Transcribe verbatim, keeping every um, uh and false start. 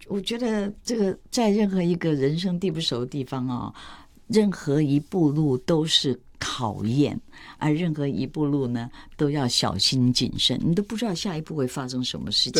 我觉得这个在任何一个人生地不熟的地方啊、哦，任何一步路都是考验，而任何一步路呢，都要小心谨慎，你都不知道下一步会发生什么事情。